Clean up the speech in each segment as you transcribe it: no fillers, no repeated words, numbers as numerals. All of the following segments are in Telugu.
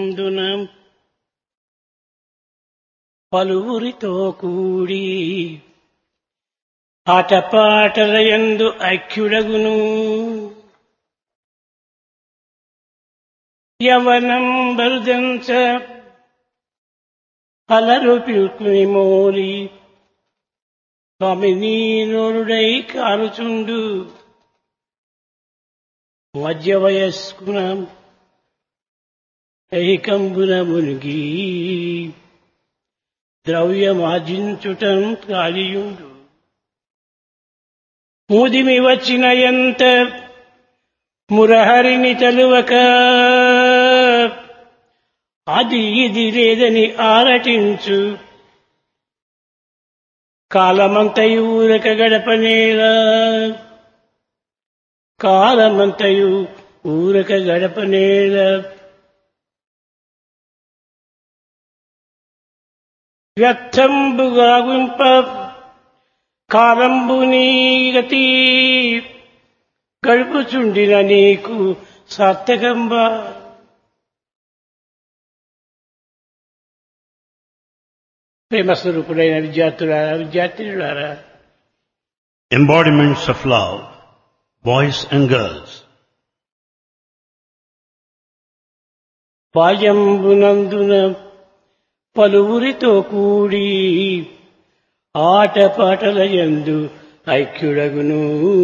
బాల్యంబునందున పలువురితో కూడి ఆటపాటలయందు ఐక్యుడగును. యవనం బరుదంచ అలరు పిల్కుని మోలి కమినీనుడై కానుచుండు. మధ్య వయస్కున ఏకంబున మునిగి ద్రవ్యమార్జించుటం కాలియుండు. ముదిమి వచ్చిన ఎంత మురహరిని తలువక అది ఇది లేదని ఆరటించు. కాలమంతయు ఊరక గడపనేలా, కాలమంతయు ఊరక గడపనేలా. వ్యర్థంబుగా గుంప కాలంబు నీ గతి గడుపుచుండిన నీకు సార్థకంబా. ప్రేమస్వరూపుడైన విద్యార్థులారా, embodiments of love, boys and girls. బాల్యంబునందున పలువురితో కూడి ఆటపాటలయందు ఐక్యుడగును.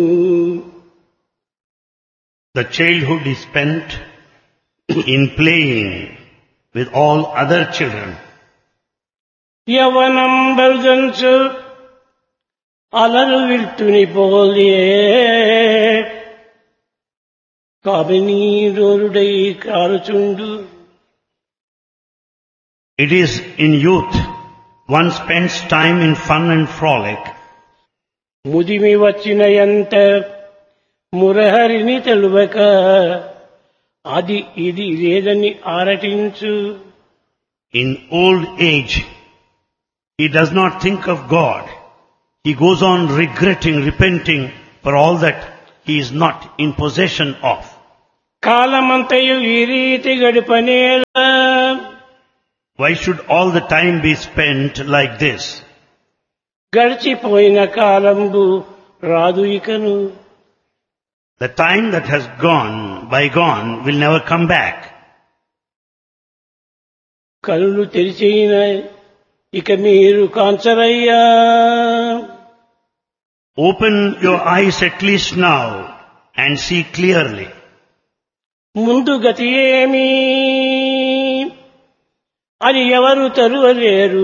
The childhood is spent in playing with all other children. యవనం బరుదంచు అలరు విల్తుని పోలే కామినీనుడై కానుచుండు. It is in youth one spends time in fun and frolic. ముదిమి వచ్చిన ఎంత మురహరిని తెలువక అది ఇది లేదని ఆరటించు. In old age, he does not think of God. He goes on regretting, repenting for all that he is not in possession of. కాలమంతయు ఈ రీతి గడుపనేలా. Why should all the time be spent like this? గడిచిపోయిన కాలంబు రాదు ఇకను. The time that has gone, bygone, will never come back. కనులు తెరిచిన ఇక మీరు కాంచరయ్యా. Open your eyes at least now and see clearly. ముందు గతి ఏమి అని ఎవరు తరువలేరు.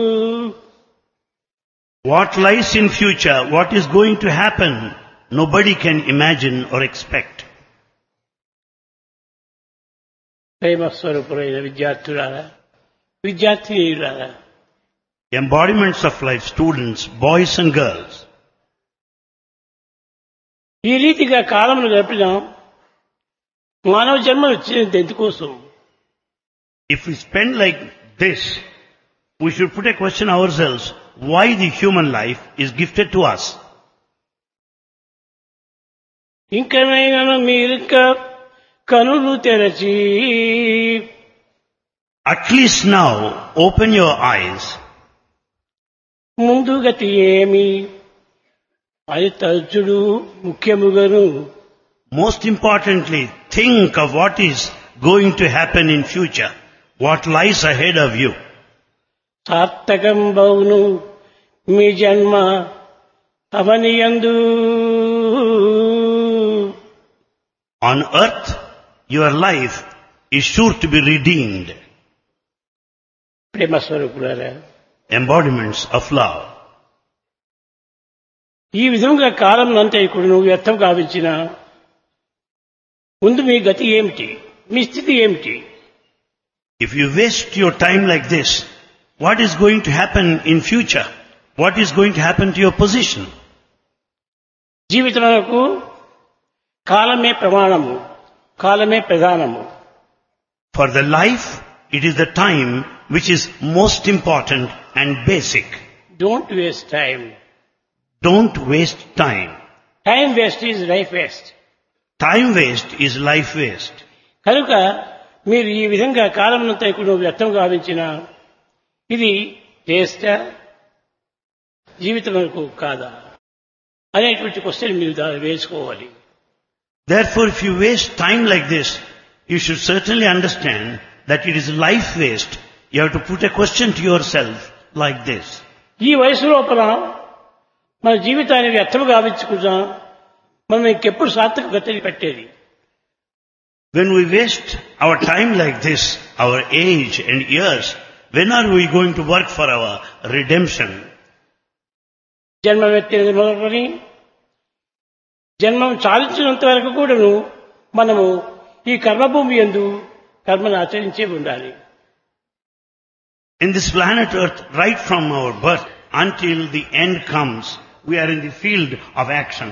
What lies in future, what is going to happen, nobody can imagine or expect. ప్రేమస్వరూపులైన విద్యార్థినీయులారా, Embodiments of life, students, boys and girls. ఈ రీతిగా కాలమును గడిపినాం. మానవ జన్మ వచ్చింది ఎందుకోసం? If we spend like this, we should put a question ourselves, why the human life is gifted to us? ఇంకనైనా మీరింకా కనులు తెరచి At least now, open your eyes. ముందు గతి ఏమి అది తలుచుడు ముఖ్యముగను. Most importantly, think of what is going to happen in future, what lies ahead of you. సార్థకం బౌను మీ జన్మ అవనియందు. On earth, your life is sure to be redeemed. ప్రేమస్వరూపులారా, Embodiments of love. ఈ విధంగా కాలం అంతా ఇప్పుడు నువ్వు వ్యర్థం గావించిన ముందు మీ గతి ఏమిటి, మీ స్థితి ఏమిటి? If you waste your time like this, what is going to happen in future? What is going to happen to your position? జీవితమునకు కాలమే ప్రమాణము, కాలమే ప్రధానము. For the life, it is the time which is most important and basic. Don't waste time. Don't waste time. Time waste is life waste. Time waste is life waste. కనుక మీరు ఈ విధంగా కాలమునంతా కూడా వ్యర్థం గావించిన ఇది చేష్ట జీవితమునకు కాదా అనేటువంటి క్వశ్చన్ మీరు వేసుకోవాలి. Therefore, if you waste time like this, you should certainly understand that it is life waste. You have to put a question to yourself like this. ఈ వయసు లోపల మన జీవితాన్ని వ్యర్థం గావించుకుంటా మనం ఇంకెప్పుడు సార్థక గతి పెట్టేది? When we waste our time like this, our age and years, when are we going to work for our redemption? జన్మమెత్తినది మొదలుకొని జన్మం చాలించినంత వరకు కూడాను మనము ఈ కర్మభూమి యందు కర్మను ఆచరించే ఉండాలి. In this planet Earth, right from our birth until the end comes, we are in the field of action.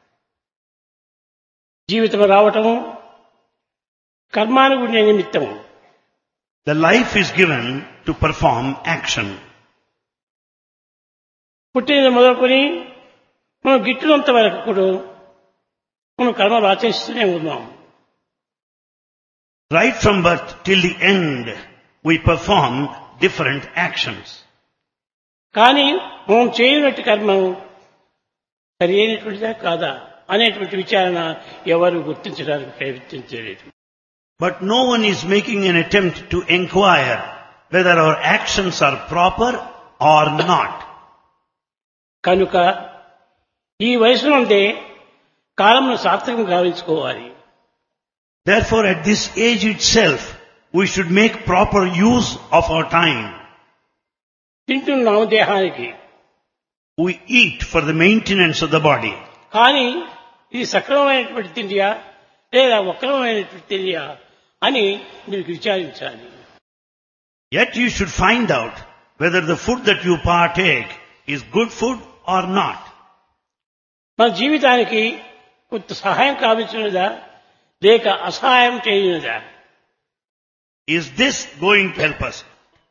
జీవితం రావటము కర్మానుగుణ నిమిత్తము. The life is given to perform action. పుట్టిన మొదలుకొని మనం గిట్టినంత వరకు కూడా మనం కర్మలు ఆచరిస్తూనే ఉన్నాం. Right from birth till the end, we perform different actions. కానీ మనం చేయనట్టు కర్మం సరి అయినటువంటిదా కాదా అనేటువంటి విచారణ ఎవరు గుర్తించడానికి ప్రయత్నించలేదు. But no one is making an attempt to inquire whether our actions are proper or not. కనుక ఈ వయసు నుండే కాలంను సార్థకం గావించుకోవాలి. Therefore, at this age itself, we should make proper use of our time. తింటున్నాము దేహానికి, We eat for the maintenance of the body. కానీ ఇది సక్రమమైనటువంటి తిండియా లేదా వక్రమైనటువంటి తిండియా అని మీరు విచారించాలి. Yet you should find out whether the food that you partake is good food or not. మన జీవితానికి కొంత సహాయం కావించినదా లేక అసహాయం చేయనదా? Is this going to help us?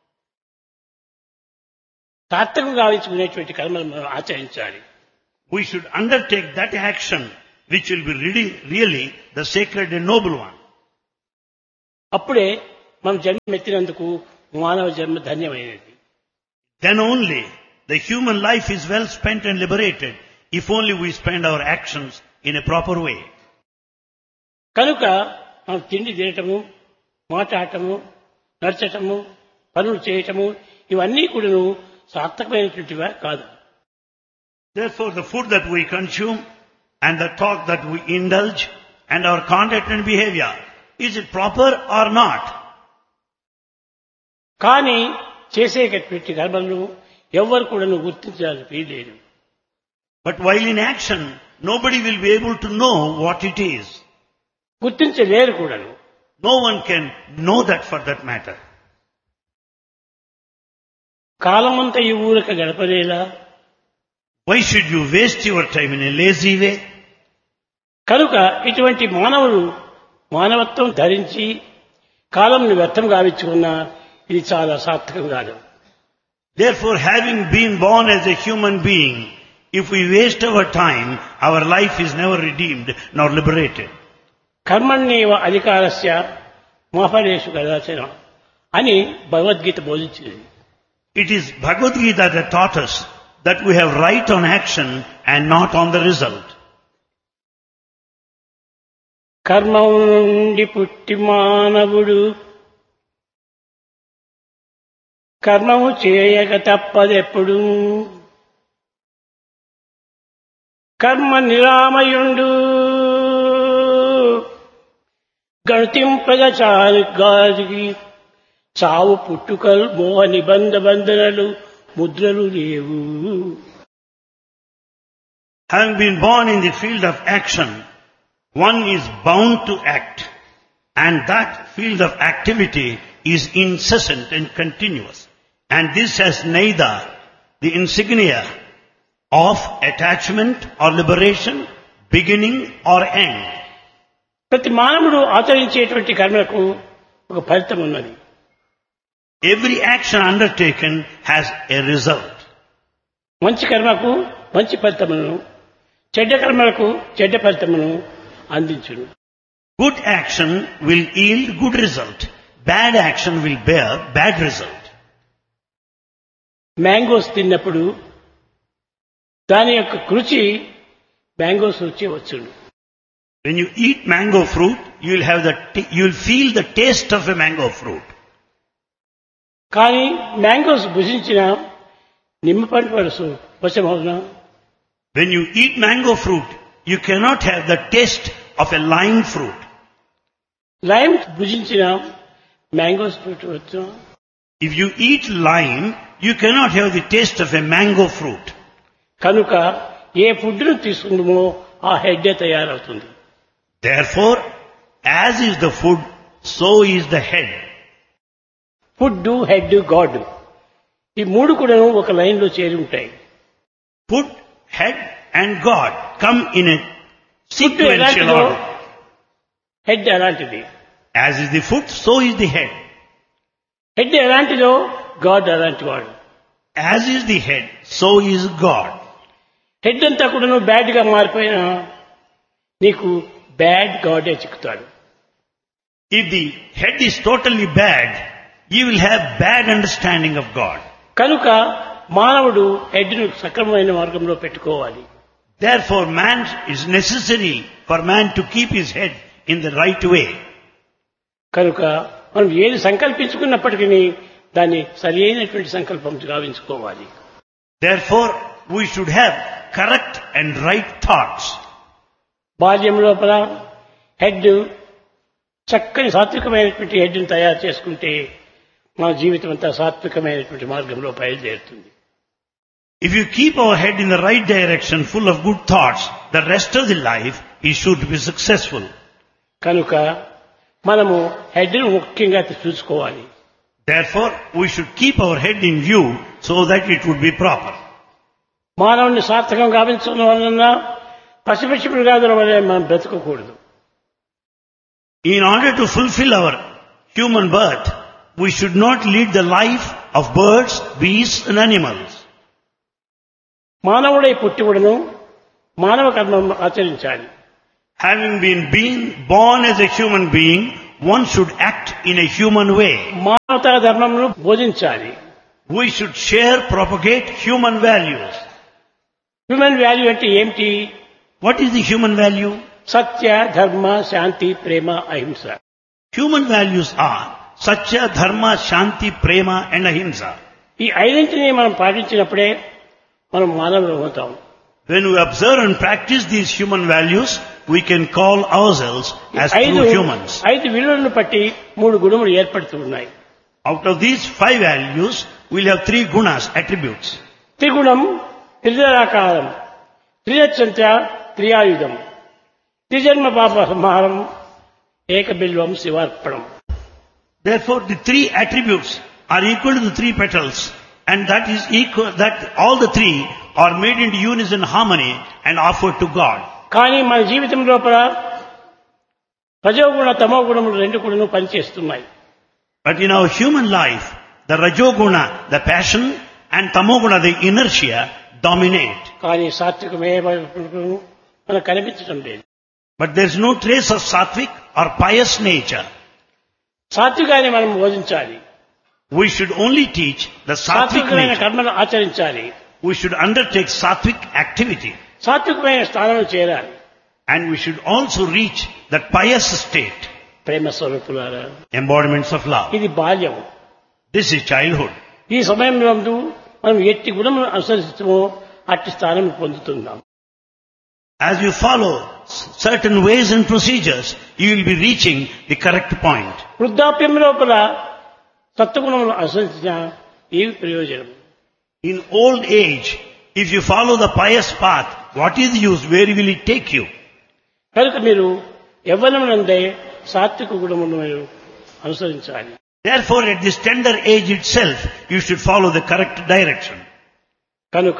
సార్థకం గావించుకునేటువంటి కర్మలు మనం ఆచరించాలి. We should undertake that action which will be really the sacred and noble one. అప్పుడే మనం జన్మెత్తినందుకు మానవ జన్మ ధన్యమైనది. Then only the human life is well spent and liberated if only we spend our actions in a proper way. కనుక మనం తిండి తినటము, మాట్లాడటము, నడచటము, పనులు చేయటము ఇవన్నీ కూడాను సార్థకమైనటువంటివా కాదు. Therefore, the food that we consume and the talk that we indulge and our conduct and behavior, is it proper or not? కానీ చేసేటటువంటి కర్మలను ఎవ్వరు కూడాను గుర్తించడానికి వీల్లేదు. But while in action, nobody will be able to know what it is. గుర్తించలేరు కూడాను. No one can know that for that matter. కాలమంతా ఈ ఊరక గడపలేలా? Why should you waste your time in a lazy way? కనుక ఇటువంటి మానవులు మానవత్వం ధరించి కాలంను వ్యర్థం గావించుకున్నా ఇది చాలా సార్థకం కాదు. Therefore, having been born as a human being, if we waste our time, our life is never redeemed nor liberated. కర్మణ్యేవ అధికారస్య మా ఫలేషు కదాచన అని Bhagavad Gita బోధించింది. It is Bhagavad Gita that taught us that we have right on action and not on the result. కర్మము నుండి పుట్టి మానవుడు కర్మము చేయక తప్పదెప్పుడు, కర్మ నిరామయుండు గణతింపగ చాలుగాదికి చావు పుట్టుకలు మోహ నిబంధనలు ముద్రలు లేవు. Having been born in the field of action, one is bound to act, and that field of activity is incessant and continuous. And this has neither the insignia of attachment or liberation, beginning or end. ప్రతి మానవుడు ఆచరించేటువంటి కర్మలకు ఒక ఫలితం ఉన్నది. Every action undertaken has a result. మంచి కర్మకు మంచి ఫలితమును, చెడ్డ కర్మలకు చెడ్డ ఫలితమును అందించును. Good action will yield good result, bad action will bear bad result. Mangoes తిన్నప్పుడు దాని యొక్క రుచి మ్యాంగోస్ రుచి వచ్చును. When you eat mango fruit, you will feel the taste of a mango fruit. కానీ mangoes భుజించిన నిమ్మపండు వరసు వశమవునా? When you eat mango fruit, you cannot have the taste of a lime fruit. Lime భుజించిన mangoes fruit వచ్చునా? If you eat lime, you cannot have the taste of a mango fruit. కనుక ఏ ఫుడ్ను తీసుకుంటామో ఆ హెడ్డే తయారవుతుంది. Therefore, as is the food, so is the head. Food, head, God ఈ మూడు కూడా ఒక లైన్ లో చేరి ఉంటాయి. Food, head and God come in a food sequential ఎలాంటిదో order. హెడ్ అలాంటిది. As is the foot, so is the head. Head ఎలాంటిదో గాడ్ అలాంటి వాడు. As is the head, so is God. Head అంతా కూడా నువ్వు బ్యాడ్ గా మారిపోయినా నీకు bad గాడే చిక్కుతాడు. If the head is totally bad, you will have bad understanding of God. కనుక మానవుడు హెడ్ను సక్రమమైన మార్గంలో పెట్టుకోవాలి. Therefore, man is necessary for man to keep his head in the right way. కనుక మనం ఏది సంకల్పించుకున్నప్పటికీ దాన్ని సరి అయినటువంటి సంకల్పం గావించుకోవాలి. Therefore, we should have correct and right thoughts. బాల్యం లోపల హెడ్ చక్కని సాత్వికమైనటువంటి హెడ్ని తయారు చేసుకుంటే మన జీవితం అంతా సాత్వికమైనటువంటి మార్గంలో బయలుదేరుతుంది. If you keep our head in the right direction, full of good thoughts, the rest of the life is sure to be successful. కనుక మనము హెడ్ను ముఖ్యంగా చూసుకోవాలి. Therefore, we should keep our head in view so that it would be proper. మానవుని సార్థకం గావించడం వలన పసిపిచ్చి మృగాదుల వలె మనం బ్రతకకూడదు. In order to fulfill our human birth, we should not lead the life of birds, beasts and animals. మానవుడై పుట్టివుడను మానవ కర్మం ఆచరించాలి. Having been born as a human being, one should act in a human way. మానవతా ధర్మమును బోధించాలి. We should share, propagate human values. Human value అంటే ఏమిటి? What is the human value? సత్య, ధర్మ, శాంతి, ప్రేమ, అహింస. Human values are Satya, Dharma, Shanti, Prema and Ahimsa. ఈ ఐదింటిని మనం పాటించినప్పుడే మనం మానవులు అవుతాం. When we observe and practice these human values, we can call ourselves as true humans. ఐదు విలువలను బట్టి మూడు గుణములు ఏర్పడుతూ ఉన్నాయి. Out of these 5 values, we'll have 3 gunas, attributes. త్రిగుణం, త్రిజరాకారం, త్రిజంత్య, త్రియాయుధం, త్రిజన్మ పాప సంహారం, ఏకబిల్వం శివార్పణం. Therefore, the 3 attributes are equal to the 3 petals, and that is equal, that all the 3 are made into unison harmony and offered to God. కానీ మన జీవితం లోపల రజోగుణ తమో గుణములు రెండు కూడా పనిచేస్తున్నాయి. But in our human life, the rajoguna, the passion, and tamoguna, the inertia, dominate. కానీ సాత్వికమే మనకు కనిపించడం లేదు. But there is no trace of sattvic or pious nature. సాత్వికాన్ని మనం బోధించాలి. We should only teach the sattvic సాత్వికమైన nature. కర్మలు ఆచరించాలి. We should undertake sattvic activity. సాత్వికమైన స్థానంలో చేరాలి. And we should also reach that pious state. ప్రేమ స్వరూపులారా, Embodiments of love. ఇది బాల్యం. This is childhood. ఈ సమయంలో మనం ఎట్టి గుణములను అనుసరిస్తామో అట్టి స్థానం పొందుతున్నాం. As you follow certain ways and procedures, you will be reaching the correct point. వృద్ధాప్యం లోపల సత్వగుణములను అనుసరించిన ఏమి ప్రయోజనం? In old age, if you follow the pious path, what is the use? Where will it take you? కనుక మీరు యవ్వనమునందే సాత్విక గుణములను మీరు అనుసరించాలి. Therefore, at this tender age itself, you should follow the correct direction. కనుక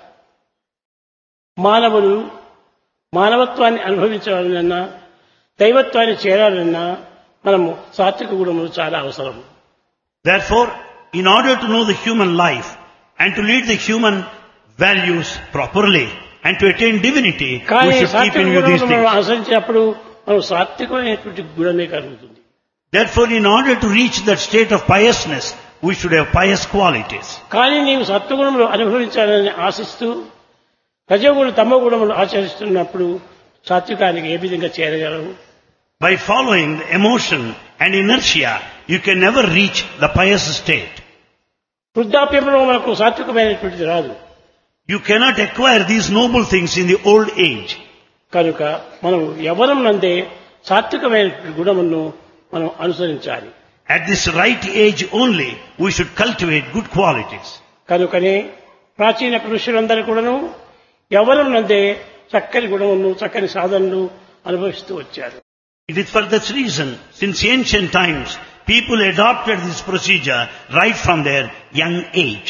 మానవులు మానవత్వాన్ని అనుభవించాలన్నా దైవత్వాన్ని చేరాలన్నా మనము సాత్విక గుణములు చాలా అవసరం. Therefore, in order to know the human life and to lead the human values properly and to attain divinity, we కానీ should keep సాత్విక in view these గుణములను things. అనుసరించినప్పుడు మనం సాత్వికమైనటువంటి గుణమే కలుగుతుంది. Therefore, in order to reach that state of piousness, we should have pious qualities. కానీ నీవు సత్వగుణములు అనుభవించాలని ఆశిస్తూ రజోగుణం తమోగుణములు ఆచరిస్తున్నప్పుడు సాత్వికానికి ఏ విధంగా చేరగలవు? By following the emotion and inertia, you can never reach the pious state. వృద్ధాప్యంలో మనకు సాత్వికమైనటువంటిది రాదు. You cannot acquire these noble things in the old age. కనుక మనం యవ్వనం నందే సాత్వికమైన గుణములను మనం అనుసరించాలి. At this right age only, we should cultivate good qualities. కనుకనే ప్రాచీన పురుషులందరూ కూడాను యవ్వనం నందే చక్కని గుణములను చక్కని సాధనలు అనుభవిస్తూ వచ్చారు. It is for this reason, since ancient times, people adopted this procedure right from their young age.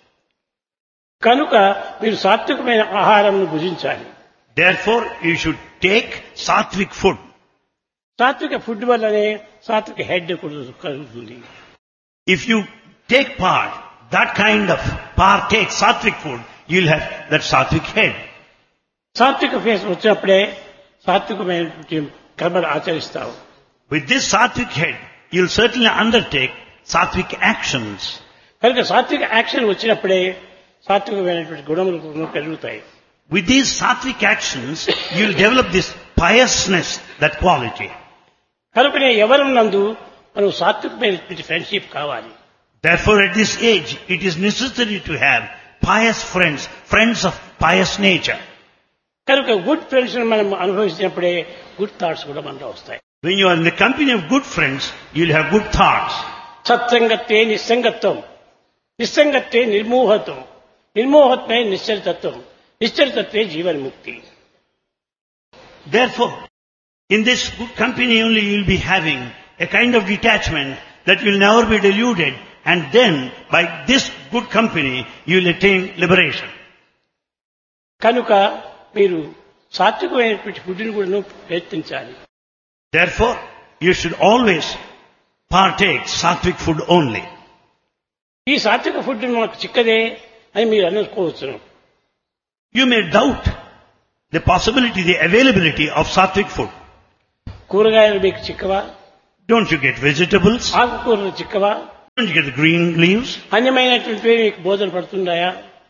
కనుక మీరు సాత్వికమైన ఆహారం భుజించాలి. Therefore, you should take sattvic food. సాత్విక ఫుడ్ వల్లనే సాత్విక హెడ్ కలుగుతుంది. If you take part, that kind of partake sattvic food, you'll have that sattvic head. సాత్విక ఫేస్ వచ్చినప్పుడే సాత్వికమైన కర్మలు ఆచరిస్తావు. With this sattvic head, you'll certainly undertake sattvic actions. కనుక సాత్విక యాక్షన్ వచ్చినప్పుడే సాత్వికమైనటువంటి గుణములు పెరుగుతాయి. With these sattvic actions, you'll develop this piousness, that quality. కనుకనే యవ్వనం నందు మనం సాత్వికమైనటువంటి ఫ్రెండ్షిప్ కావాలి. Therefore, at this age, it is necessary to have pious friends, friends of pious nature. కనుక గుడ్ ఫ్రెండ్స్ మనం అనుభవించినప్పుడే గుడ్ థాట్స్ కూడా మనలో వస్తాయి. When you are in the company of good friends, you'll have good thoughts. సత్సంగత్వే నిస్సంగత్వం, నిస్సంగత్వే నిర్మోహత్వం, నిర్మోహత్వే నిశ్చలతత్వం, నిశ్చలతత్వే జీవన్ముక్తి. Therefore, in this good company only you'll be having a kind of detachment that will never be deluded, and then by this good company you'll attain liberation. కనుక మీరు సాత్వికమైనటువంటి ఫుడ్ని కూడా ప్రయత్నించాలి. Therefore, you should always partake sattvic food only. ఈ సాత్విక ఫుడ్ మనకు చిక్కదే అని మీరు అనుకోవచ్చు. You may doubt the possibility, the availability of sattvic food. కూరగాయలు మీకు చిక్కవా? Don't you get vegetables? ఆకుకూరలు చిక్కవా? Don't you get the green leaves? అన్యమైనటువంటి మీకు బోధన పడుతున్నాయా?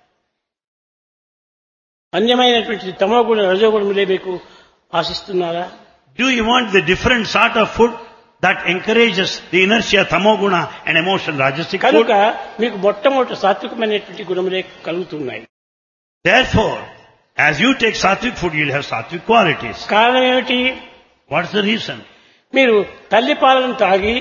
అన్యమైనటువంటి తమో గుణ రజో గుణములే మీకు ఆశిస్తున్నారా? Do you want the different sort of food that encourages the inertia, tamoguna and emotion, rajasic కనుక food? మీకు మొట్టమొదటి సాత్వికమైనటువంటి గుణములే కలుగుతున్నాయి. Therefore, as you take sattvic food, you'll have sattvic qualities. కారణం ఏమిటి? What's the reason? మీరు తల్లి పాలను తాగి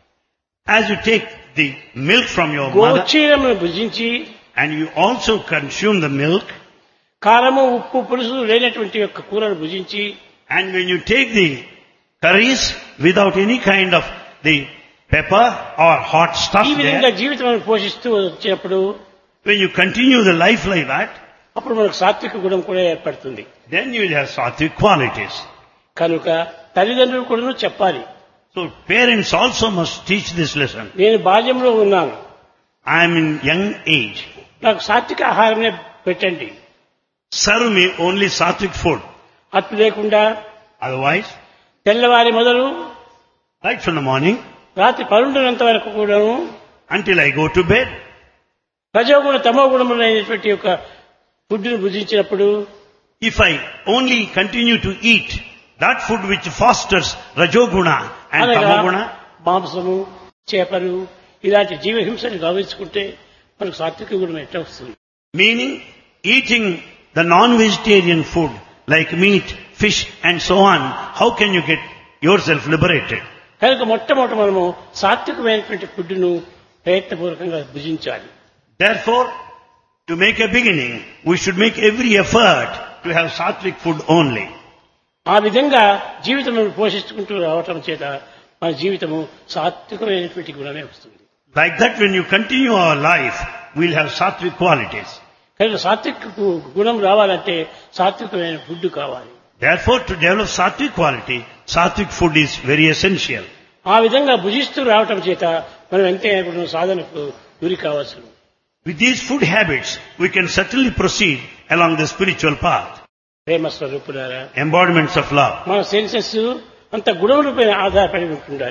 As you take the milk from your mother గోక్షీరమును భుజించి and you also consume the milk, కారము ఉప్పు పులుసు లేనటువంటి యొక్క కూరను భుజించి and when you take the curries without any kind of the pepper or hot stuff ఈ విధంగా there, జీవితం పోషిస్తూ వచ్చినప్పుడు when you continue the life like that, అప్పుడు మనకు సాత్విక గుణం కూడా ఏర్పడుతుంది. then you will have sattvic qualities. కనుక తల్లిదండ్రులు కూడా చెప్పాలి. So parents also must teach this lesson. నేను బాల్యంలో ఉన్నాను, I am in young age. నాకు సాత్విక ఆహారమే పెట్టండి. Serve me only sattvic food. అట్టు లేకుండా Otherwise, తెల్లవారి మొదలు right from the morning రాత్రి 12 వరకు కూడాను until I go to bed, రజోగుణ తమో గుణములైనటువంటి యొక్క ఫుడ్ను భుజించినప్పుడు if I only continue to eat that food which fosters rajoguna and అనగా tamoguna, మాంసము చేపలు ఇలాంటి జీవహింసను గమనించుకుంటే మనకు సాత్విక గుణం ఎట్లా వస్తుంది? meaning eating the non-vegetarian food like meat, fish and so on, how can you get yourself liberated? కనుక మొట్టమొదటి మనము సాత్వికమైనటువంటి ఫుడ్ను ప్రయత్నపూర్వకంగా భుజించాలి. Therefore, to make a beginning, we should make every effort to have sattvic food only. ఆ విధంగా జీవితం పోషించుకుంటూ రావటం చేత మన జీవితము సాత్వికమైనటువంటి గుణమే వస్తుంది. Like that, when you continue our life, we'll have sattvic qualities. కనుక సాత్విక గుణం రావాలంటే సాత్వికమైన ఫుడ్ కావాలి. Therefore, to develop sattvic quality, sattvic food is very essential. ఆ విధంగా భుజిస్తూ రావటం చేత మనం ఎంతైనా సాధనకు గురి కావచ్చు. With these food habits, we can certainly proceed along the spiritual path. ప్రేమ స్వరూపులారా, Embodiments of love. మన సెన్సెస్ అంత గుణములపైన ఆధారపడి ఉంటుండాలి.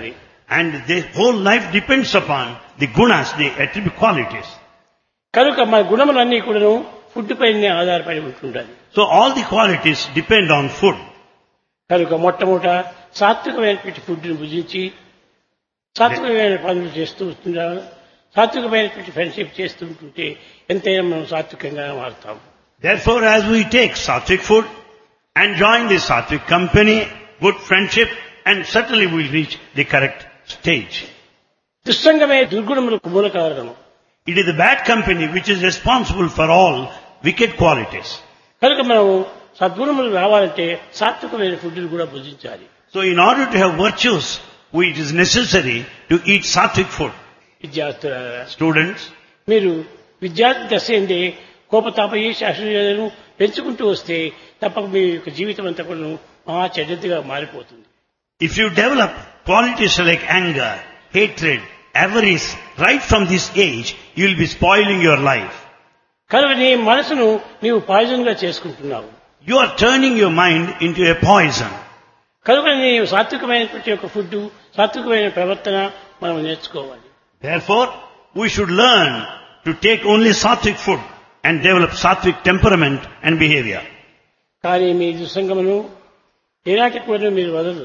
And their whole life depends upon the gunas, the attribute qualities. కనుక మన గుణములన్నీ కూడాను ఫుడ్ పైనే ఆధారపడి ఉంటుండాలి. So all the qualities depend on food. కనుక మొట్టమొదట సాత్వికమైనటువంటి ఫుడ్ని భుజించి సాత్వికమైన పనులు చేస్తూ ఉంటున్నాం, సాత్వికమైనటువంటి ఫ్రెండ్షిప్ చేస్తూ ఉంటుంటే ఎంతైనా మనం సాత్వికంగా మారుతాం. Therefore, as we take sattvic food and join the sattvic company, good friendship, and certainly we will reach the correct stage. దుస్సంగమే దుర్గుణములకు మూల కారణము. It is the bad company which is responsible for all wicked qualities. కనుక మనం సద్గుణములు రావాలంటే సాత్వికమైన ఫుడ్ని కూడా భుజించాలి. So in order to have virtues, it is necessary to eat sattvic food. విద్యార్థులారా, Students, మీరు విద్యార్థి దశ ఏందే కోపతాపయి శాస్త్రీయతను పెంచుకుంటూ వస్తే తప్పక మీ యొక్క జీవితం అంతా కూడా మహా చెడ్డదిగా మారిపోతుంది. if you develop qualities like anger, hatred, avarice right from this age, you will be spoiling your life. కనుక నీ మనసును నీవు పాయిజన్ గా చేసుకుంటున్నావు. You are turning your mind into a poison. కనుక నీవు సాత్వికమైనటువంటి యొక్క ఫుడ్, సాత్వికమైన ప్రవర్తన మనం నేర్చుకోవాలి. Therefore, we should learn to take only sattvic food and develop sattvic temperament and behavior. కానీ మీ దుస్సంగమును ఏనాటికి కూడా మీరు వదలరు.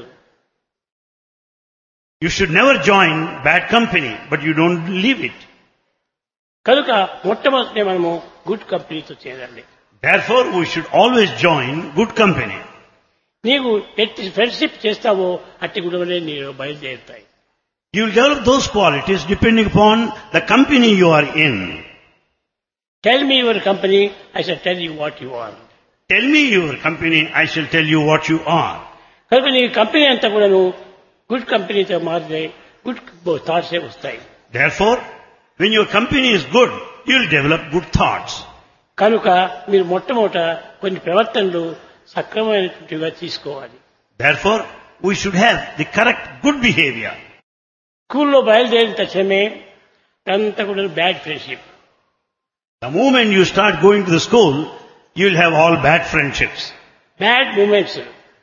You should never join bad company, but you don't leave it. కనుక మొట్టమొదటి మనము గుడ్ కంపెనీతో చేరాలి. Therefore, we should always join good company. నీవు ఎట్టి ఫ్రెండ్షిప్ చేస్తావో అట్టి గుణములే నీవు బయలుదేరుతాయి. You will develop those qualities depending upon the company you are in. Tell me your company, I shall tell you what you are. Tell me your company, I shall tell you what you are. కనుక నీ కంపెనీ అంతా కూడాను గుడ్ కంపెనీతో మారితే గుడ్ థాట్స్ వస్తాయి. Therefore, when your company is good, you will develop good thoughts. కనుక మీరు మొట్టమొదట కొన్ని ప్రవర్తనలు సక్రమమైనటువంటివిగా తీసుకోవాలి. Therefore, we should have the correct good behavior. స్కూల్లో బయలుదేరిన తక్షణమే అంతా కూడా bad friendship. The moment you start going to the school, you will have all bad friendships. Bad moments,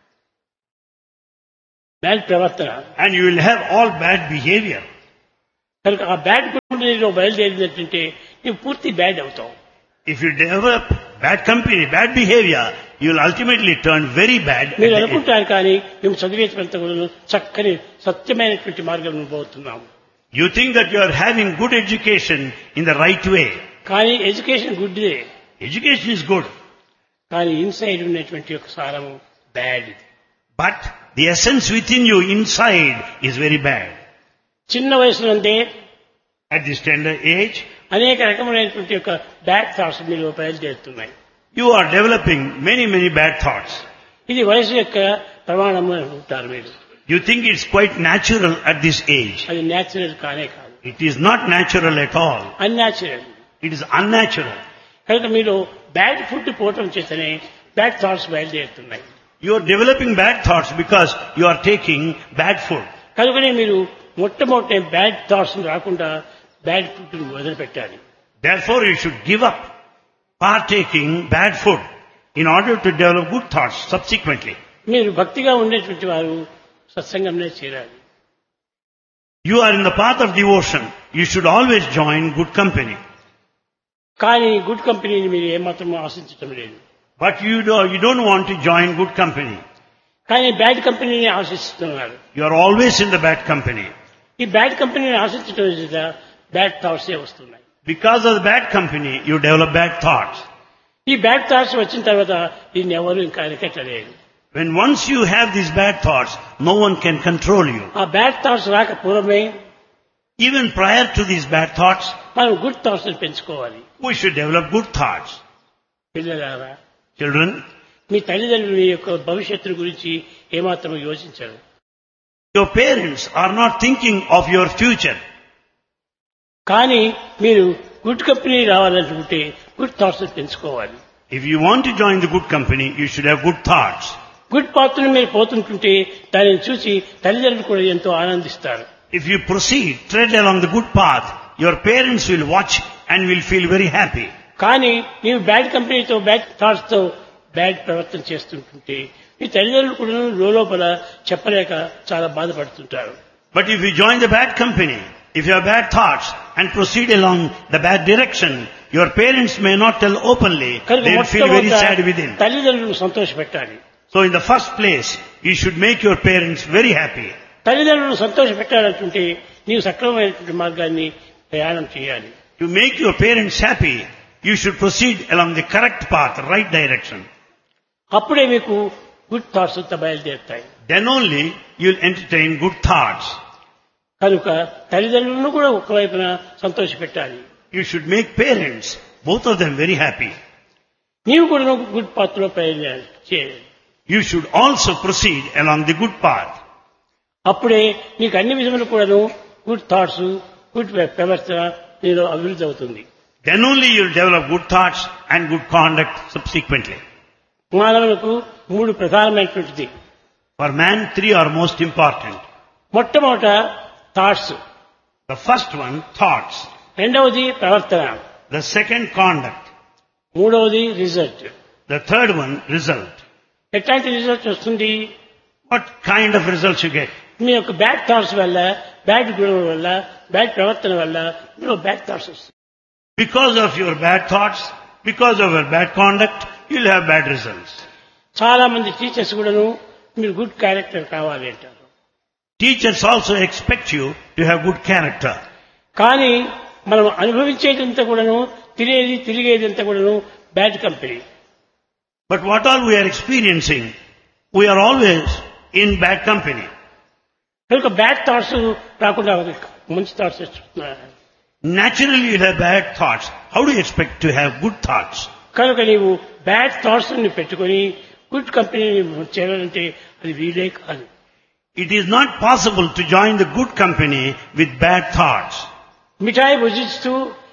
bad ప్రవర్తన. And you will have all bad behavior. కనుక ఆ బ్యాడ్ కంపెనీలో బయలుదేరినట్టుంటే నువ్వు పూర్తి బ్యాడ్ అవుతావు. If you develop bad company, bad behavior, you will ultimately turn very bad. మీరు అనుకుంటారు కానీ మేము చదివేంత కూడా చక్కని సత్యమైనటువంటి మార్గం పోతున్నాము. You think that you are having good education in the right way. కానీ ఎడ్యుకేషన్ గుడ్దే, Education is good, కానీ ఇన్సైడ్ ఉన్నటువంటి యొక్క సారము bad. but the essence within you inside is very bad. చిన్న వయసులోనే At this tender age, అనేక రకమైనటువంటి యొక్క బ్యాడ్ థాట్స్ మీరు బయలుదేరుతున్నాయి. you are developing many bad thoughts. ఇది వయసు యొక్క ప్రమాణం అనుకుంటారు మీరు. You think it's quite natural at this age. అది న్యాచురల్ కానే కాదు, It is not natural at all. Unnatural. It is unnatural. కనుక మీరు బ్యాడ్ ఫుడ్ పోవటం చేతనే bad thoughts బయలుదేరుతున్నాయి. You are developing bad thoughts because you are taking bad food. కనుకనే మీరు మొట్టమొదటి బ్యాడ్ థాట్స్ రాకుండా బ్యాడ్ ఫుడ్ వదిలిపెట్టాలి. Therefore, you should give up partaking bad food in order to develop good thoughts subsequently. మీరు భక్తిగా ఉండేటువంటి వారు సత్సంగంలో చేరాలి. You are in the path of devotion. You should always join good company. కానీ గుడ్ కంపెనీని మీరు ఏమాత్రం ఆశించటం లేదు. But you don't want to join good company. కానీ బ్యాడ్ కంపెనీని ఆశిస్తున్నారు. You are always in the bad company. ఈ బ్యాడ్ కంపెనీని ఆశించడం చేత బ్యాడ్ థాట్స్ వస్తున్నాయి. Because of the bad company, you develop bad thoughts. ఈ బ్యాడ్ థాట్స్ వచ్చిన తర్వాత దీన్ని ఎవరు ఇంకా అరికట్టలేదు. When once you have these bad thoughts, no one can control you. ఆ బ్యాడ్ థాట్స్ రాక పూర్వమే Even prior to these bad thoughts, మనం గుడ్ థాట్స్ పెంచుకోవాలి. we should develop good thoughts. పిల్లలారా, Children, మీ తల్లిదండ్రుల యొక్క భవిష్యత్తు గురించి ఏమాత్రం యోచించరు. your parents are not thinking of your future. కానీ మీరు గుడ్ కంపెనీ రావాలనుకుంటే గుడ్ థాట్స్ పెంచుకోవాలి. If you want to join the good company, you should have good thoughts. Good పాత్రను మీరు పోతుంటుంటే దానిని చూసి తల్లిదండ్రులు కూడా ఎంతో ఆనందిస్తారు. If you proceed, tread along the good path, your parents will watch and will feel very happy. కానీ నీవు బ్యాడ్ కంపెనీతో బ్యాడ్ థాట్స్ తో బ్యాడ్ ప్రవర్తన చేస్తుంటుంటే మీ తల్లిదండ్రులు కూడా లోపల చెప్పలేక చాలా బాధపడుతుంటారు. But if you join the bad company, if you have bad thoughts and proceed along the bad direction, your parents may not tell openly, కనుక they will feel very sad మొట్టమొదట within. తల్లిదండ్రులను సంతోషపెట్టాలి. So in the first place, you should make your parents very happy. తల్లిదండ్రులను సంతోషపెట్టాలంటుంటే నీవు సక్రమమైనటువంటి మార్గాన్ని ప్రయాణం చేయాలి. To make your parents happy, you should proceed along the correct path, right direction. అప్పుడే మీకు గుడ్ థాట్స్ అంతా బయలుదేరుతాయి. Then only you will entertain good thoughts. కనుక తల్లిదండ్రులను కూడా ఒకవైపున సంతోషపెట్టాలి. You should make parents, both of them, very happy. నీవు కూడా గుడ్ పాత్ లో ప్రయాణం చేయాలి. You should also proceed along the good path. అప్పుడే నీకు అన్ని విధములు కూడాను గుడ్ థాట్స్, గుడ్ ప్రవర్తన నీలో అభివృద్ధి అవుతుంది. Then only you will develop good thoughts and good conduct subsequently. మానవులకు 3 ప్రధానమైనటువంటిది. For man, 3 are most important. మొట్టమొదట thoughts, The first one, thoughts. రెండవది ప్రవర్తన, The second, conduct. మూడవది result. The third one, result. ఎట్లాంటి రిజల్ట్ వస్తుంది? What kind of results you get? మీ యొక్క బ్యాడ్ థాట్స్ వల్ల, బ్యాడ్ గుణం వల్ల, బ్యాడ్ ప్రవర్తన వల్ల మీరు బ్యాడ్ థాట్స్ వస్తాయి. Because of your bad thoughts, because of your bad conduct, you will have bad results. చాలా మంది టీచర్స్ కూడాను మీరు గుడ్ క్యారెక్టర్ కావాలి అంటారు. Teachers also expect you to have good character. కానీ మనం అనుభవించేదంతా కూడాను, తిరిగేదంతా కూడాను bad company. But what all we are experiencing, we are always in bad company. కనుక బ్యాడ్ థాట్స్ రాకుండా మంచి థాట్స్ వస్తున్నాయి. Naturally you will have bad thoughts. How do you expect to have good thoughts? కనుక నీవు బ్యాడ్ థాట్స్ ని పెట్టుకొని గుడ్ కంపెనీని చేరాలంటే అది వీలే కాదు. It is not possible to join the good company with bad thoughts. మిఠాయి భుజిస్తూ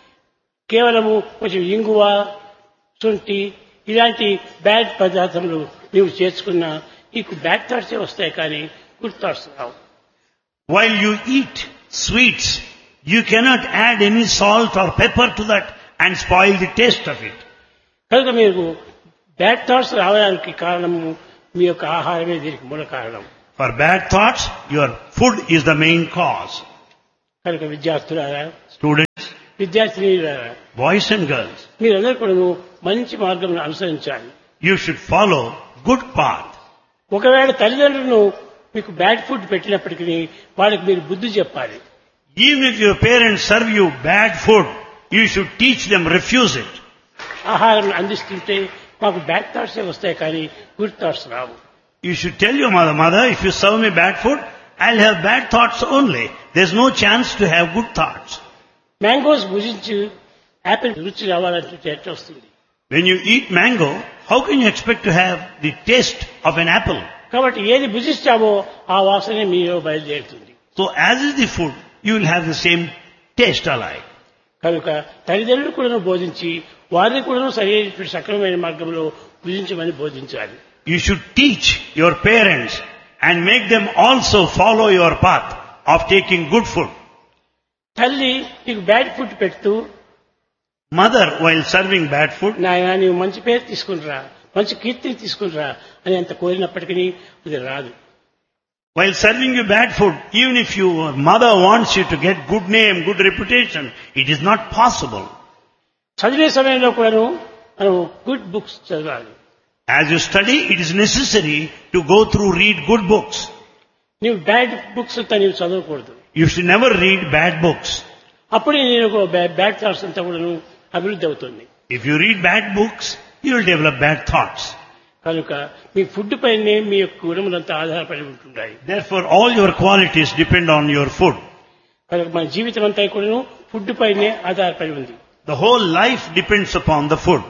కేవలము కొంచెం ఇంగువ, శొంఠి ఇలాంటి బ్యాడ్ పదార్థములు నీవు చేర్చుకున్నా నీకు బ్యాడ్ థాట్సే వస్తాయి కానీ good thoughts Rao. While you eat sweets, you cannot add any salt or pepper to that and spoil the taste of it. కనుక మీరు బ్యాడ్ థాట్స్ రావడానికి కారణము మీ యొక్క ఆహారమే దీనికి మూల కారణం. For bad thoughts, your food is the main cause. కనుక విద్యార్థులారా, Students, విద్యార్థినీలారా, boys and girls, మీరందరూ కూడా మంచి మార్గం అనుసరించాలి. you should follow good path. ఒకవేళ తల్లిదండ్రులను మీకు బ్యాడ్ ఫుడ్ పెట్టినప్పటికీ వాళ్ళకి మీరు బుద్ధి చెప్పాలి. Even if your parents serve you bad food, you should teach them, refuse it. ఆహారం అందిస్తుంటే మాకు బ్యాడ్ థాట్స్ వస్తాయి కానీ good thoughts Rao. You should tell your mother, if you serve me bad food, I'll have bad thoughts only. There's no chance to have good thoughts. Mangoes భుజించి Apple రుచి రావాలంటే ఎట్లా వస్తుంది? When you eat mango, how can you expect to have the taste of an apple? కాబట్టి ఏది భుజిస్తామో ఆ వాసనే మీలో బయలుదేరుతుంది. So as is the food, you will have the same taste alike. కనుక తల్లిదండ్రులు కూడా బోధించి వారిని కూడా సరైనటువంటి సక్రమమైన మార్గంలో భుజించమని బోధించాలి. You should teach your parents and make them also follow your path of taking good food. తల్లి నీకు బ్యాడ్ ఫుడ్ పెడుతూ, Mother, while serving bad food, నాయనా నీవు మంచి పేరు తీసుకునిరా, మంచి కీర్తిని తీసుకునిరా అని అంత కోరినప్పటికీ అది రాదు. while serving you bad food, even if your mother wants you to get good name, good reputation, it is not possible. చదివే సమయంలో కూడాను మనం గుడ్ బుక్స్ చదవాలి. As you study, it is necessary to go through, read good books. నీవు బ్యాడ్ బుక్స్ అంతా నీవు చదవకూడదు. You should never read bad books. అప్పుడే నేను బ్యాడ్ థాట్స్ అంతా కూడాను అభివృద్ధి అవుతుంది. If you read bad books, you will develop bad thoughts. కనుక మీ ఫుడ్ పైనే మీ యొక్క గుణములంతా ఆధారపడి ఉంటున్నాయి. Therefore, all your qualities depend on your food. కనుక మన జీవితం అంతా కూడాను ఫుడ్ పైనే ఆధారపడి ఉంది. The whole life depends upon the food.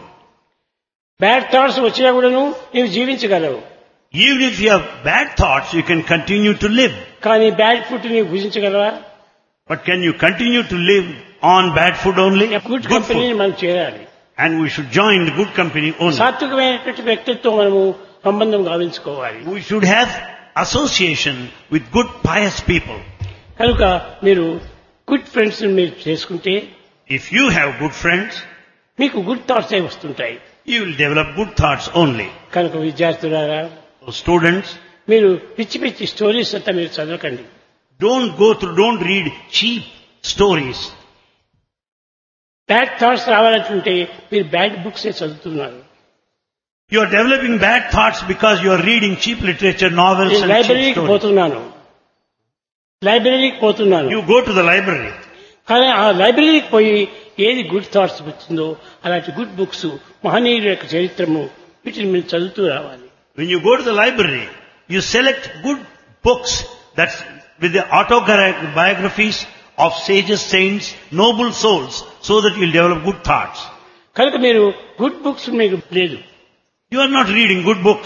Bad thoughts వచ్చినా కూడాను నీవు జీవించగలవు. Even if you have bad thoughts, you can continue to live. కానీ బ్యాడ్ ఫుడ్ నీవు భుజించగలవా? But can you continue to live on bad food only? Good Good కంపెనీని food. మనం చేరాలి. And we should join the good company only. సాత్వికమైనటువంటి వ్యక్తితో మనము సంబంధం గావించుకోవాలి. We should have association with good pious people. కనుక మీరు గుడ్ ఫ్రెండ్స్ మీరు చేసుకుంటే If you have good friends, మీకు గుడ్ థాట్స్ వస్తుంటాయి. you will develop good thoughts only. కనుక విద్యార్థులారా, So students, మీరు పిచ్చి పిచ్చి స్టోరీస్ అంతా మీరు చదవకండి. Don't read cheap stories. Bad thoughts రావాలంటే మీరు బ్యాడ్ బుక్స్ చదువుతున్నారు. You are developing bad thoughts because you are reading cheap literature, novels నేను and cheap లైబ్రరీకి పోతున్నాను. You go to the library. కానీ ఆ లైబ్రరీకి పోయి ఏది గుడ్ థాట్స్ వచ్చిందో అలాంటి గుడ్ బుక్స్ మహనీయుల యొక్క చరిత్రము వీటిని మీరు చదువుతూ రావాలి. When you go to the library, you select good books that's with the autobiographies of sages, saints, noble souls, so that you'll develop good thoughts. కనుక మీరు గుడ్ బుక్స్ మీకు లేదు. You are not reading good books.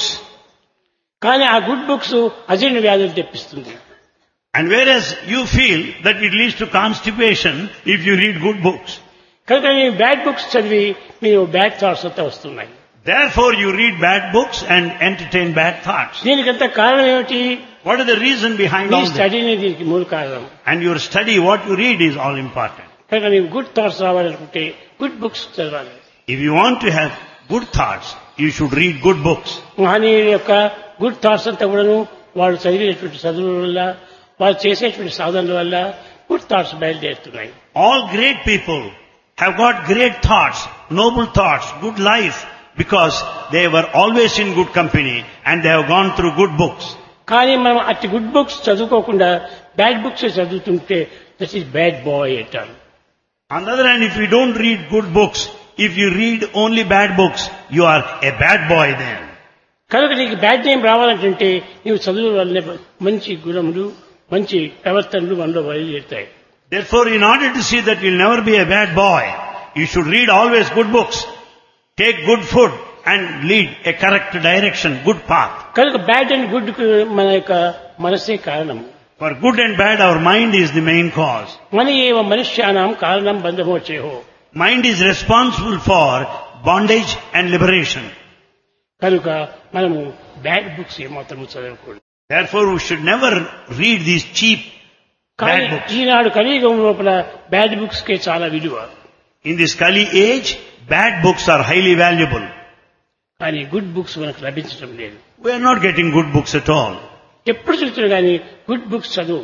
కానీ ఆ గుడ్ బుక్స్ అజీర్ణ వ్యాధులు తెప్పిస్తుంది. And whereas you feel that it leads to constipation if you read good books. కనుక మీరు బ్యాడ్ బుక్స్ చదివి మీరు బ్యాడ్ థాట్స్ అంతా వస్తున్నాయి. Therefore you read bad books and entertain bad thoughts. దీనికంతా కారణం ఏమిటి? What is the reason behind me all this? స్టడీనే దీనికి మూల కారణం. And your study, what you read is all important. కనుక ನೀವು గుడ్ థాట్స్ రావాలనుకుంటే గుడ్ బుక్స్ చదవాలి. If you want to have good thoughts, you should read good books. మహనీయుల యొక్క గుడ్ థాట్స్ అంతా కూడాను వాళ్ళు చదివినటువంటి చదువుల వల్ల వాళ్ళు చేసేటువంటి సాధనల వల్ల good thoughts బయలుదేరుతున్నాయి. All great people have got great thoughts, noble thoughts, good life, because they were always in good company and they have gone through good books. కానీ మనం అట్టి గుడ్ బుక్స్ చదువుకోకుండా బ్యాడ్ బుక్స్ చదువుతుంటే దట్ ఈస్ బ్యాడ్ బాయ్ అంటారు. On the other hand, if you don't read good books, if you read only bad books, you are a bad boy then. కనుక నీకు బ్యాడ్ నేమ్ రావాలంటే నీవు చదువు వల్లనే మంచి గుణములు మంచి ప్రవర్తనలు మనలో బయలుదేరుతాయి. Therefore, in order to see that you'll never be a bad boy, you should read always good books, take good food and lead a correct direction, good path. కనుక బ్యాడ్ అండ్ గుడ్ కు మన యొక్క మనసే కారణం. For good and bad, our mind is the main cause. మన ఏవ మనుష్యానాం కారణం బంధమోచేహో. Mind is responsible for bondage and liberation. కనుక మనము బ్యాడ్ బుక్స్ ఏమాత్రము చదవకూడదు. Therefore, we should never read these cheap కానీ bad books. ఈనాడు కలియుగం లోపల బ్యాడ్ బుక్స్ కే చాలా విలువ. In this Kali age, bad books are highly valuable. కానీ గుడ్ బుక్స్ మనకు లభించడం లేదు. We are not getting good books at all. ఎప్పుడు చూస్తున్నా కానీ గుడ్ బుక్స్ చదువు.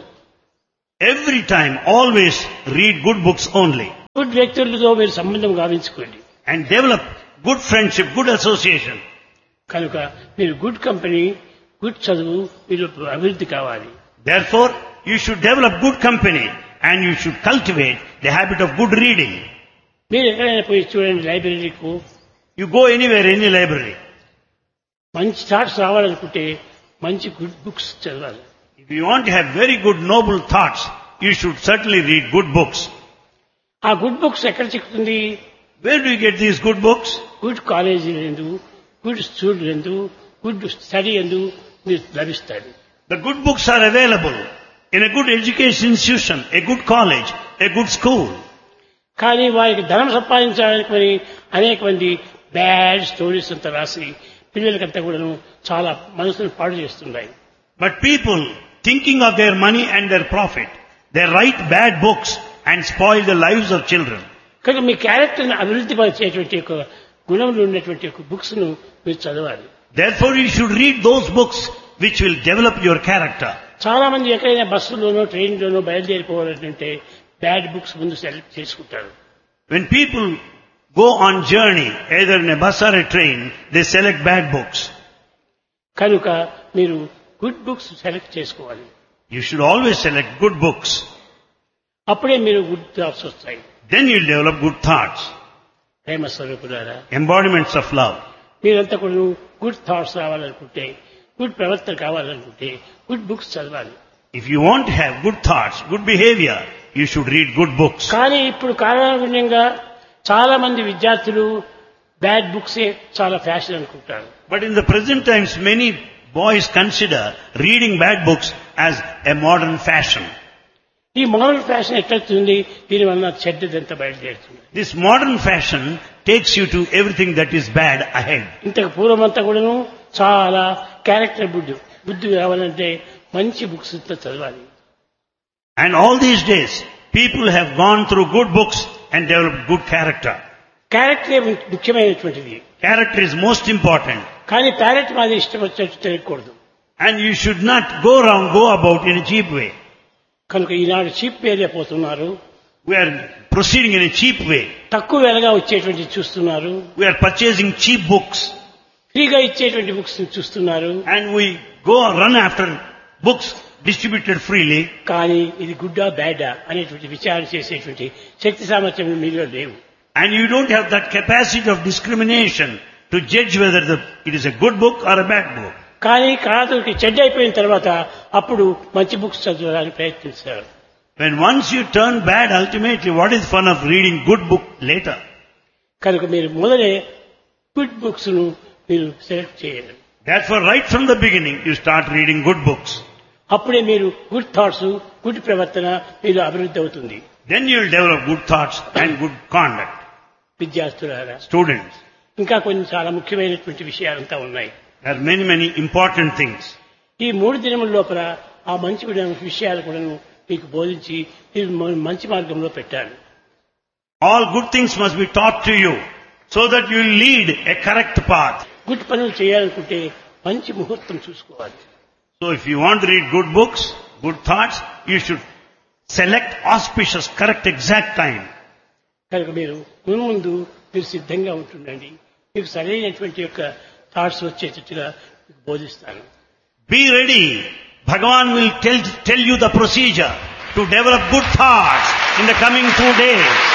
Every time, always read good books only. Good వ్యక్తులతో మీరు సంబంధం గావించుకోండి. And develop good friendship, good association. కనుక మీరు గుడ్ కంపెనీ గుడ్ చదువు మీరు అభివృద్ధి కావాలి. Therefore, you should develop good company and you should cultivate the habit of good reading. మీరు ఎక్కడైనా పోయి చూడండి లైబ్రరీకు. You go anywhere, any library. మంచి థాట్స్ రావాలనుకుంటే మంచి గుడ్ బుక్స్ చదవాలి. If you want to have very good noble thoughts, you should certainly read good books. ఆ గుడ్ బుక్స్ ఎక్కడ చిక్కుతుంది? Where do you get these good books? Good college ఎందు గుడ్ స్కూల్ ఎందు గుడ్ స్టడీ ఎందు మీరు లభిస్తాయి. The good books are available in a good education institution, a good college, a good school. కానీ వారికి ధనం సంపాదించడానికి అనేక మంది బ్యాడ్ స్టోరీస్ అంతా రాసి పిల్లలకంతా కూడాను చాలా మనసును పాడు చేస్తున్నాయి. But people, thinking of their money and their profit, they write bad books and spoil the lives of children. కనుక మీ క్యారెక్టర్ని అభివృద్ధి పరిచేటువంటి ఒక గుణములు ఉన్నటువంటి ఒక బుక్స్ ను మీరు చదవాలి. Therefore, you should read those books which will develop your character. చాలా మంది ఎక్కడైనా బస్సులోనో ట్రైన్లోనో బయలుదేరిపోవాలంటే బ్యాడ్ బుక్స్ ముందు సెలెక్ట్ చేసుకుంటారు. When people go on journey, either in a bus or a train, they select bad books. కనుక మీరు గుడ్ బుక్స్ సెలెక్ట్ చేసుకోవాలి. You should always select good books. అప్పుడే మీరు గుడ్ థాట్స్ వస్తాయి. Then you'll develop good thoughts. ప్రేమ స్వరూపులారా, Embodiments of love. మీరంతా కూడా గుడ్ థాట్స్ రావాలనుకుంటే గుడ్ ప్రవర్తన కావాలనుకుంటే గుడ్ బుక్స్ చదవాలి. If you want to have good thoughts, good behavior, you should read good books. కానీ ఇప్పుడు కాలానుగుణంగా చాలా మంది విద్యార్థులు బ్యాడ్ బుక్సే చాలా ఫ్యాషన్ అనుకుంటారు. But in the present times, many boys consider reading bad books as a modern fashion. ఈ మోడర్న్ ఫ్యాషన్ ఎట్లవుతుంది? దీనివల్ల చెడ్డదంతా బయలుదేరుతుంది. This modern fashion takes you to everything that is bad ahead. ఇంతకు పూర్వమంతా కూడాను చాలా క్యారెక్టర్ బుద్ధి కావాలంటే మంచి బుక్స్ చదవాలి. And all these days, people have gone through good books and developed good character. క్యారెక్టరే ముఖ్యమైనటువంటిది. Character is most important. కానీ ప్యారెట్ మాది ఇష్టం వచ్చినట్టు తెలియకూడదు. And you should not go about in a cheap way. కనుక ఈనాడు చీప్ వేరే పోతున్నారు. We are proceeding in a cheap way. తక్కువ వెలగా వచ్చేటువంటి చూస్తున్నారు. We are purchasing cheap books. ఫ్రీగా ఇచ్చేటువంటి బుక్స్ చూస్తున్నారు. And we go run after books distributed freely. కానీ ఇది గుడ్డా బ్యాడా అనేటువంటి విచారణ చేసేటువంటి శక్తి సామర్థ్యం మీలో లేవు. And you don't have that capacity of discrimination to judge whether it is a good book or a bad book. కానీ కాదుకి చెడ్డ అయిపోయిన తర్వాత అప్పుడు మంచి బుక్స్ చదవడానికి ప్రయత్నిస్తారు. When once you turn bad, ultimately what is fun of reading good book later? కనుక మీరు మొదలే గుడ్ బుక్స్ ను మీరు సెలెక్ట్ చేయాలి. Therefore, right from the beginning, you start reading good books. అప్పుడే మీరు గుడ్ థాట్స్, గుడ్ ప్రవర్తన మీరు అభివృద్ధి అవుతుంది. Then you will develop good thoughts and good conduct. విద్యార్థులారా, Students, ఇంకా కొన్ని చాలా ముఖ్యమైనటువంటి విషయాలంతా ఉన్నాయి. there are many, many important things. ఈ 3 దినముల లోపల ఆ మంచి విషయాలు కూడా మీకు బోధించి మీరు మంచి మార్గంలో పెట్టాలి. All good things must be taught to you so that you will lead a correct path. Good పనులు చేయాలనుకుంటే మంచి ముహూర్తం చూసుకోవాలి. So if you want to read good books, good thoughts, you should select auspicious, correct, exact time. కనుక మీరు ముందు మీరు సిద్ధంగా ఉంటుండండి. మీకు సరైనటువంటి యొక్క థాట్స్ వచ్చేటట్టుగా బోధిస్తాను. Be ready. Bhagavan will tell you the procedure to develop good thoughts in the coming 2 days.